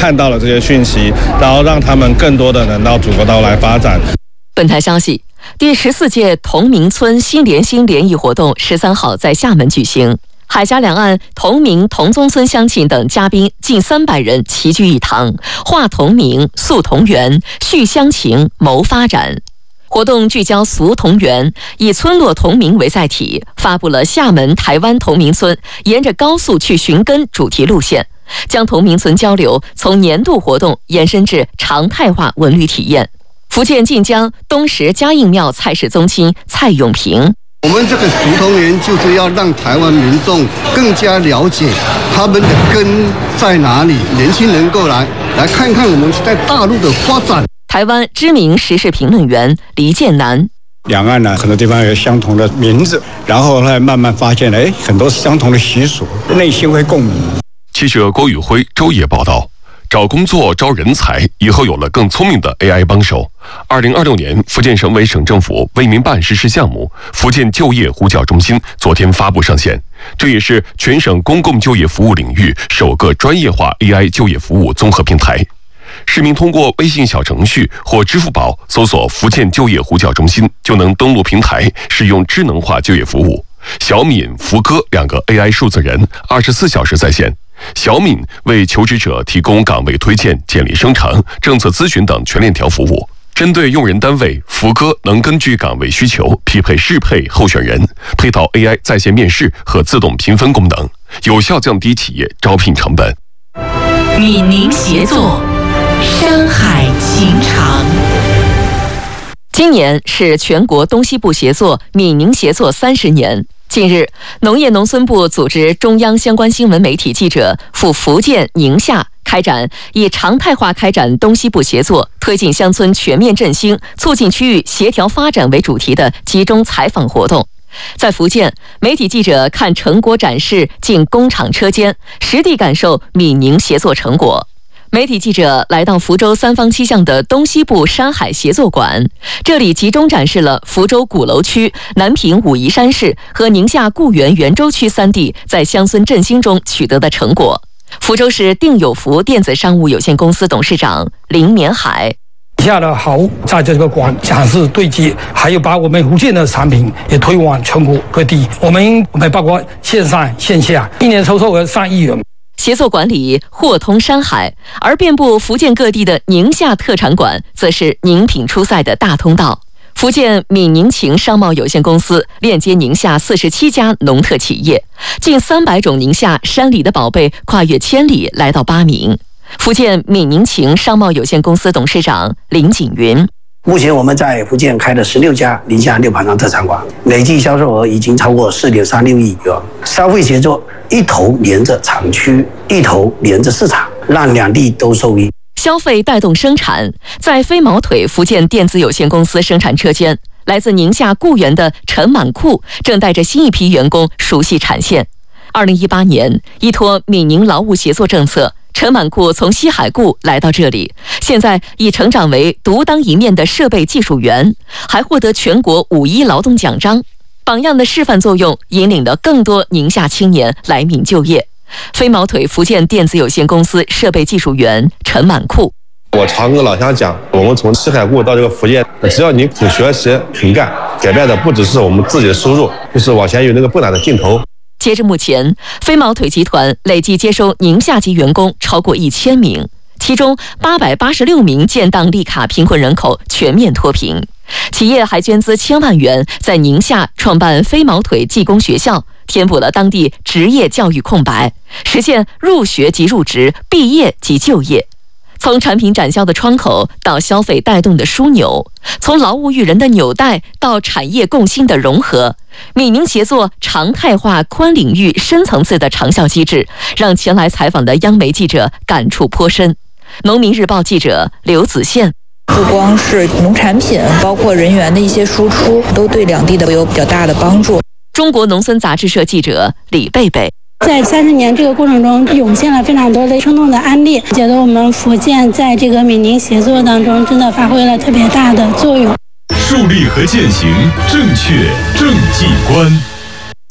看到了这些讯息，然后让他们更多的能到祖国大陆来发展。 本台消息，第14届同名村新联心联谊活动13号在厦门举行。海峡两岸同名同宗村乡亲等嘉宾近300人齐聚一堂，话同名、诉同源、续乡情、谋发展。活动聚焦俗同源，以村落同名为载体，发布了厦门台湾同名村沿着高速去寻根主题路线，将同名村交流从年度活动延伸至常态化文旅体验。福建晋江东石嘉应庙蔡氏宗亲蔡永平， 我们这个俗同源就是要让台湾民众更加了解他们的根在哪里，年轻人过来看看我们在大陆的发展。 台湾知名时事评论员黎建南， 两岸呢很多地方有相同的名字，然后呢慢慢发现了很多相同的习俗，内心会共鸣。 记者郭宇辉周夜报道。找工作招人才，以后有了更聪明的 AI 帮手。2026年，福建省委省政府为民办实施项目福建就业呼叫中心昨天发布上线，这也是全省公共就业服务领域首个专业化 AI 就业服务综合平台。市民通过微信小程序或支付宝搜索福建就业呼叫中心，就能登录平台使用智能化就业服务。小敏、福哥2个 AI 数字人24小时在线。小敏为求职者提供岗位推荐、简历生成、政策咨询等全链条服务。针对用人单位，福哥能根据岗位需求匹配适配候选人，配套 AI 在线面试和自动评分功能，有效降低企业招聘成本。 与您协作，山海情长。 今年是全国东西部协作闽宁协作30年。近日，农业农村部组织中央相关新闻媒体记者赴福建、宁夏开展以常态化开展东西部协作、推进乡村全面振兴、促进区域协调发展为主题的集中采访活动。在福建，媒体记者看成果展示进工厂车间，实地感受闽宁协作成果。媒体记者来到福州3坊7巷的东西部山海协作馆，这里集中展示了福州鼓楼区、南平武夷山市和宁夏固原袁州区3地在乡村振兴中取得的成果。福州市定有福电子商务有限公司董事长林绵海， 下的好在这个馆展示对接，还有把我们福建的产品也推往全国各地。我们包括线上线下，一年收入上亿元。 协作馆里货通山海，而遍布福建各地的宁夏特产馆则是宁品出塞的大通道。福建闽宁情商贸有限公司链接宁夏47家农特企业，近300种宁夏山里的宝贝跨越千里来到巴明。福建闽宁情商贸有限公司董事长林景云， 目前我们在福建开了16家宁夏6盘仓特产馆，累计销售额已经超过4.36亿元。消费协作一头连着厂区，一头连着市场，让两地都受益。 消费带动生产，在飞毛腿福建电子有限公司生产车间，来自宁夏固原的陈满库正带着新一批员工熟悉产线。2018年，依托闽宁劳务协作政策，陈满库从西海固来到这里，现在已成长为独当一面的设备技术员，还获得全国5·1劳动奖章。榜样的示范作用，引领了更多宁夏青年来闽就业。飞毛腿福建电子有限公司设备技术员陈满库， 我常跟老乡讲，我们从西海固到这个福建，只要你肯学习肯干，改变的不只是我们自己的收入，就是往前有那个不难的劲头。 截至目前，飞毛腿集团累计接收宁夏籍员工超过1000名，其中886名建档立卡贫困人口全面脱贫。企业还捐资1000万元，在宁夏创办飞毛腿技工学校，填补了当地职业教育空白，实现入学即入职，毕业即就业。从产品展销的窗口到消费带动的枢纽，从劳务育人的纽带到产业共兴的融合，闽宁协作常态化、宽领域、深层次的长效机制，让前来采访的央媒记者感触颇深。农民日报记者刘子宪， 不光是农产品，包括人员的一些输出，都对两地的有比较大的帮助。 中国农村杂志社记者李贝贝， 在30年这个过程中，涌现了非常多的生动的案例，觉得我们福建在这个闽宁协作当中真的发挥了特别大的作用。 树立和践行正确政绩观。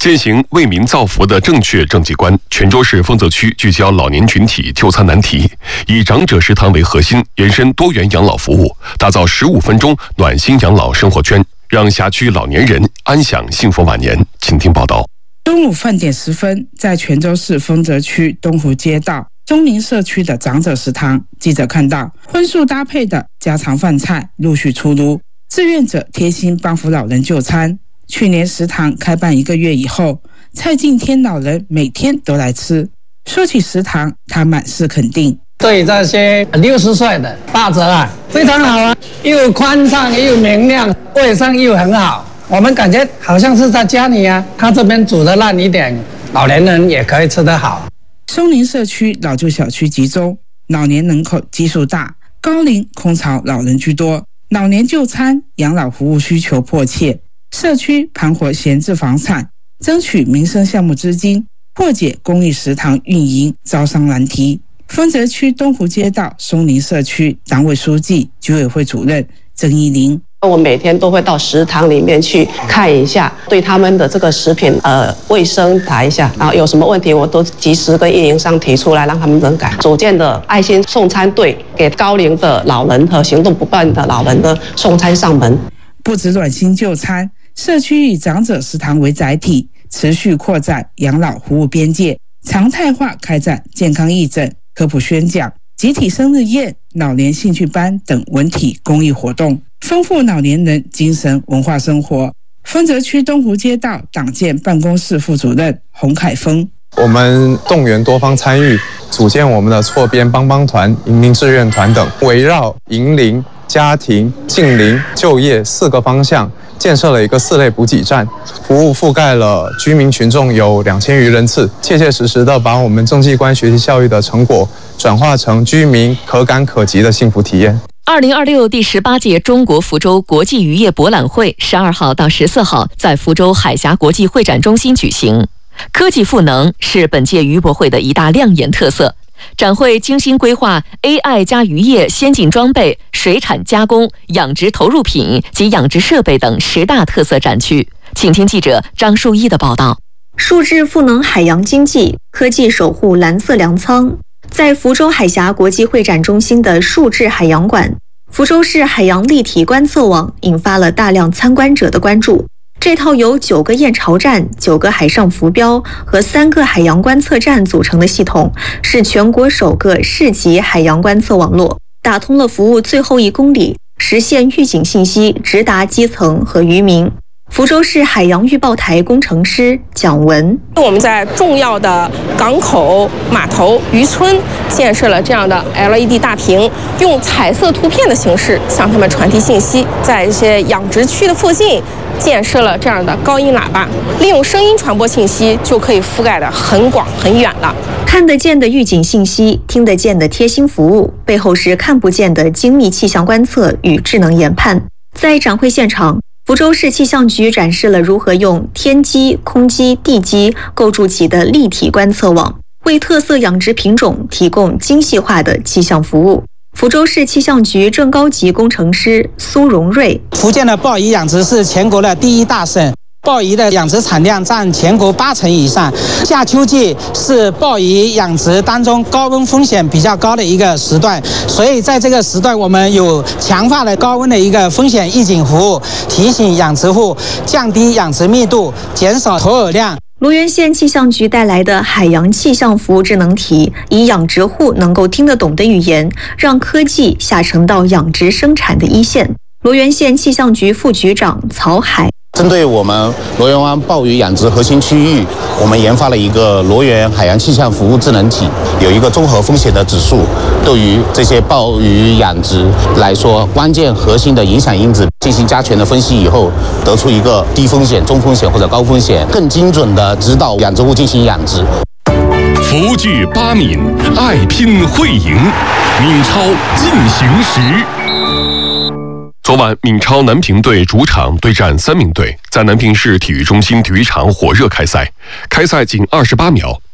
践行为民造福的正确政绩观，泉州市丰泽区聚焦老年群体就餐难题，以长者食堂为核心，延伸多元养老服务，打造15分钟暖心养老生活圈，让辖区老年人安享幸福晚年。请听报道。 中午饭点时分，在泉州市丰泽区东湖街道松林社区的长者食堂，记者看到荤素搭配的家常饭菜陆续出炉，志愿者贴心帮扶老人就餐。去年食堂开办1个月以后，蔡敬天老人每天都来吃。说起食堂，他满是肯定。 对这些60岁的大者啊，非常好啊，又宽敞又明亮，卫生又很好，我们感觉好像是在家里啊。他这边煮的烂一点，老年人也可以吃得好。 松林社区老旧小区集中，老年人口基数大，高龄空巢老人居多，老年就餐、养老服务需求迫切。社区盘活闲置房产，争取民生项目资金，破解公益食堂运营招商难题。丰泽区东湖街道松林社区党委书记、居委会主任曾依林。 我每天都会到食堂里面去看一下，对他们的这个食品卫生查一下，然后有什么问题我都及时跟运营商提出来，让他们整改。组建的爱心送餐队，给高龄的老人和行动不便的老人的送餐上门。 不止暖心就餐，社区以长者食堂为载体，持续扩展养老服务边界，常态化开展健康义诊、科普宣讲、集体生日宴、老年兴趣班等文体公益活动，丰富老年人精神文化生活。丰泽区东湖街道党建办公室副主任洪凯峰。 我们动员多方参与，组建我们的错编帮帮团、迎邻志愿团等，围绕迎邻、家庭、近邻、就业4个方向，建设了一个4类补给站，服务覆盖了居民群众有2000余人次，切切实实的把我们政绩观学习教育的成果转化成居民可感可及的幸福体验。 2026第18届中国福州国际渔业博览会12号到14号在福州海峡国际会展中心举行。科技赋能是本届渔博会的一大亮眼特色。展会精心规划 AI 加渔业先进装备、水产加工、养殖投入品及养殖设备等10大特色展区。请听记者张树一的报道。 数字赋能海洋经济，科技守护蓝色粮仓。在福州海峡国际会展中心的数字海洋馆，福州市海洋立体观测网引发了大量参观者的关注。这套由9个验潮站、9个海上浮标和3个海洋观测站组成的系统，是全国首个市级海洋观测网络，打通了服务最后1公里，实现预警信息直达基层和渔民。福州市海洋预报台工程师蒋文， 我们在重要的港口、码头、渔村建设了这样的 LED 大屏，用彩色图片的形式向他们传递信息。在一些养殖区的附近建设了这样的高音喇叭，利用声音传播信息，就可以覆盖得很广很远了。 看得见的预警信息，听得见的贴心服务，背后是看不见的精密气象观测与智能研判。在展会现场，福州市气象局展示了如何用天基、空基、地基构筑起的立体观测网，为特色养殖品种提供精细化的气象服务。福州市气象局正高级工程师苏荣瑞， 福建的鲍鱼养殖是全国的第1大省，鲍鱼的养殖产量占全国80%以上。夏秋季是鲍鱼养殖当中高温风险比较高的一个时段，所以在这个时段我们有强化了高温的一个风险预警服务，提醒养殖户降低养殖密度，减少投饵量。 罗源县气象局带来的海洋气象服务智能体，以养殖户能够听得懂的语言，让科技下沉到养殖生产的一线。罗源县气象局副局长曹海， 针对我们罗源湾鲍鱼养殖核心区域，我们研发了一个罗源海洋气象服务智能体，有一个综合风险的指数，对于这些鲍鱼养殖来说，关键核心的影响因子进行加权的分析以后，得出一个低风险、中风险或者高风险，更精准的指导养殖户进行养殖。 福聚8闽，爱拼会赢，闽超进行时。昨晚，闽超南平队主场对战3名队，在南平市体育中心体育场火热开赛。开赛仅28秒，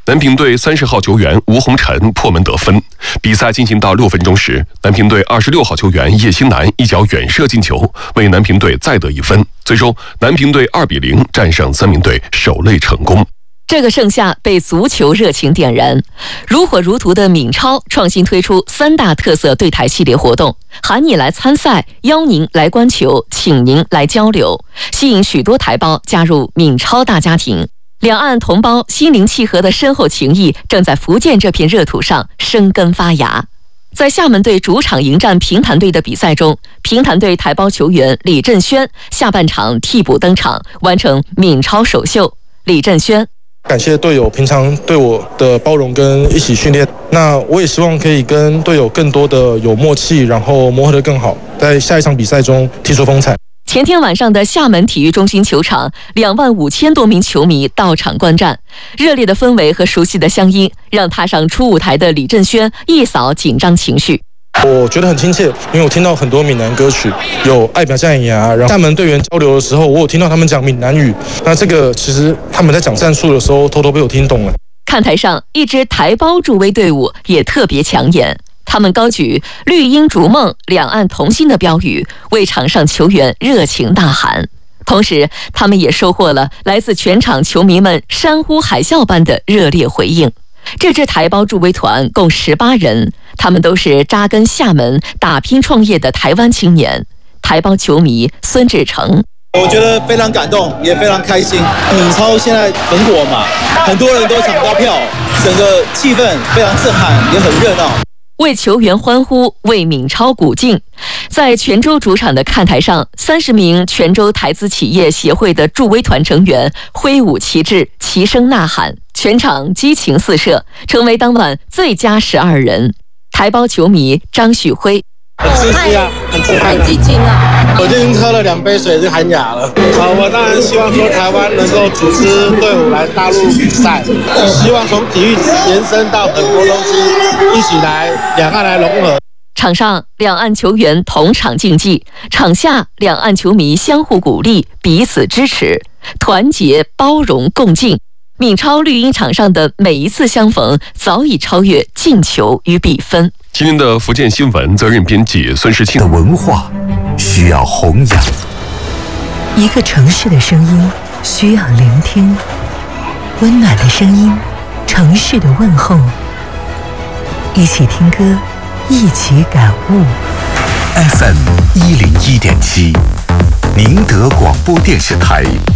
南平队30号球员吴红尘破门得分。比赛进行到6分钟时，南平队26号球员叶新南一脚远射进球，为南平队再得1分。最终，南平队2-0战胜三明队，首类成功。 这个盛夏被足球热情点燃，如火如荼的闽超创新推出3大特色对台系列活动，喊你来参赛，邀您来观球，请您来交流，吸引许多台胞加入闽超大家庭。两岸同胞心灵契合的深厚情谊正在福建这片热土上生根发芽。在厦门队主场迎战平潭队的比赛中，平潭队台胞球员李振轩下半场替补登场，完成闽超首秀。李振轩： 感谢队友平常对我的包容跟一起训练，那我也希望可以跟队友更多的有默契，然后磨合得更好，在下一场比赛中踢出风采。 前天晚上的厦门体育中心球场，25000多名球迷到场观战，热烈的氛围和熟悉的乡音，让踏上初舞台的李振轩一扫紧张情绪。 我觉得很亲切，因为我听到很多闽南歌曲，有爱表战牙，然后厦门队员交流的时候，我有听到他们讲闽南语，那这个其实他们在讲战术的时候，偷偷被我听懂了。 看台上，一支台胞助威队伍也特别抢眼。他们高举“绿鹰逐梦，两岸同心”的标语，为场上球员热情呐喊。同时，他们也收获了来自全场球迷们山呼海啸般的热烈回应。这支台胞助威团共18人，他们都是扎根厦门、打拼创业的台湾青年。台胞球迷孙志成： 我觉得非常感动，也非常开心。闽超现在很火嘛，很多人都抢不到票，整个气氛非常震撼，也很热闹。 为球员欢呼，为闽超鼓劲。在泉州主场的看台上，30名泉州台资企业协会的助威团成员挥舞旗帜，齐声呐喊，全场激情四射，成为当晚最佳12人。台胞球迷张旭辉： 很刺激啊，很激情啊！我已经喝了2杯水就喊哑了。我当然希望说台湾能够组织队伍来大陆比赛，希望从体育延伸到很多东西，一起来两岸来融合。 场上，两岸球员同场竞技；场下，两岸球迷相互鼓励，彼此支持，团结、包容、共进。闽超绿茵场上的每一次相逢，早已超越进球与比分。 今天的福建新闻责任编辑孙世庆。 的文化需要弘扬，一个城市的声音需要聆听，温暖的声音，城市的问候，一起听歌，一起感悟。FM 101.7，宁德广播电视台。